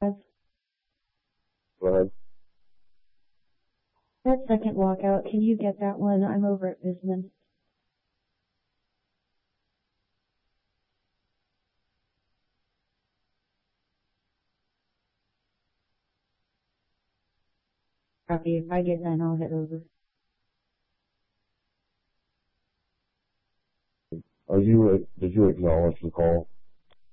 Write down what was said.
Go ahead. That second walkout, can you get that one? I'm over at Bisman. Copy. If I get that, I'll head over. Did you acknowledge the call?